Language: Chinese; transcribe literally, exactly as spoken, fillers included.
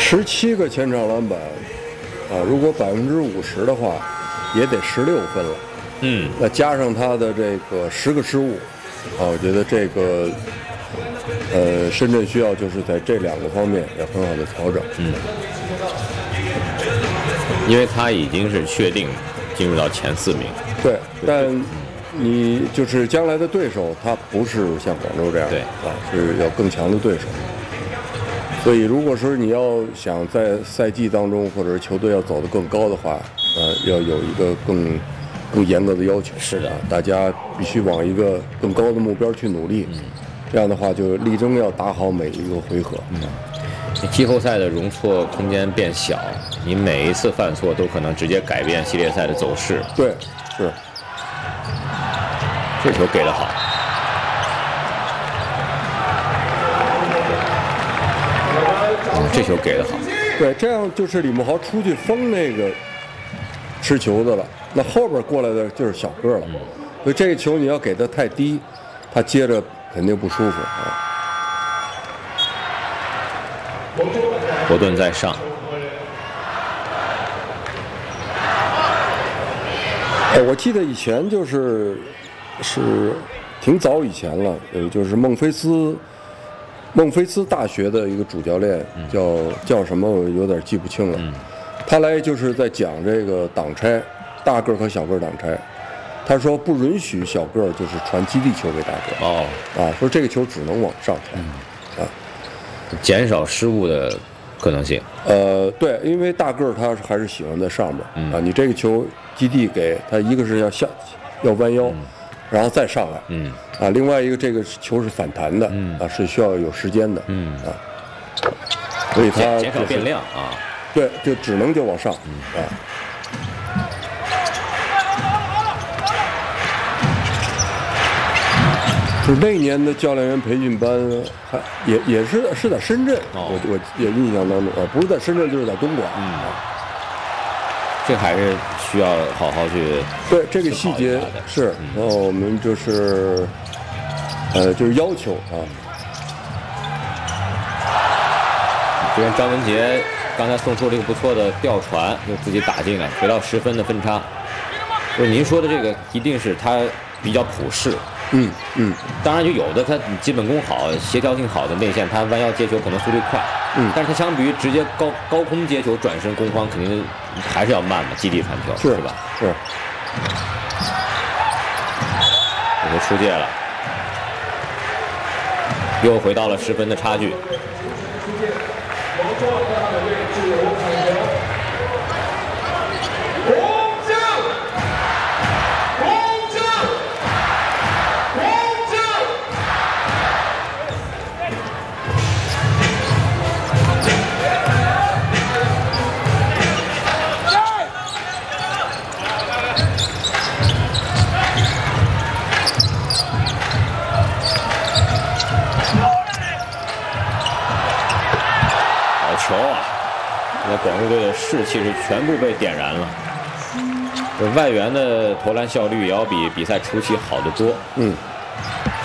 十七个前场篮板，啊，如果百分之五十的话，也得十六分了。 嗯， 那加上他的这个十个失误，啊，我觉得这个，呃，深圳需要就是在这两个方面有很好的调整。 嗯，因为他已经是确定进入到前四名。 对，但你就是将来的对手，他不是像广州这样， 对啊，是要更强的对手。所以，如果说你要想在赛季当中，或者是球队要走得更高的话，呃，要有一个更更严格的要求。 是的， 啊，大家必须往一个更高的目标去努力。嗯，这样的话，就力争要打好每一个回合。 嗯，季后赛的容错空间变小，你每一次犯错都可能直接改变系列赛的走势。 对，是。 这球给得好。这球给得好， 对，这样就是李慕豪出去封那个持球的了，那后边过来的就是小个了，嗯、所以这个球你要给他太低，他接着肯定不舒服啊。 伯顿在上， 哎，我记得以前就是是挺早以前了，呃，就是孟菲斯。孟菲斯大学的一个主教练叫、嗯、叫什么，我有点记不清了。嗯、他来就是在讲这个挡拆，大个和小个挡拆。他说不允许小个就是传基地球给大个。 哦， 啊，说这个球只能往上传，嗯、啊， 减少失误的可能性。 呃，对，因为大个他还是喜欢在上面、嗯、啊，你这个球基地给他，一个是要下要弯腰。嗯，然后再上来，嗯，啊，另外一个这个球是反弹的，嗯，啊，是需要有时间的，嗯，啊，所以它减少变量啊， 对，就只能就往上，嗯，啊，是那年的教练员培训班，还也也是是在深圳，哦、我我也印象当中啊，不是在深圳就是在东莞，嗯，啊、 这还是需要好好去对这个细节是，然后我们就是呃就是要求啊。 这边张文杰刚才送出了一个不错的吊传，又自己打进了，回到十分的分差。就是您说的这个，一定是他比较普适。 嗯嗯。 当然就有的他基本功好、协调性好的内线，他弯腰接球可能速度快。嗯。但是他相比于直接高高空接球转身攻方，肯定还是要慢嘛，基地传球 是, 是吧？ 是。 这就出界了，又回到了十分的差距。球啊！那广州队的士气是全部被点燃了。外援的投篮效率也要比比赛初期好得多。嗯。